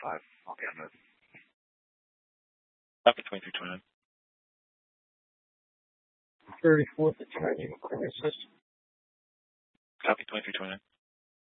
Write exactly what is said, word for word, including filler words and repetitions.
five. I'll be on move. Copy twenty-three twenty-nine. thirty-fourth Italian Crisis. Copy twenty-three twenty-nine.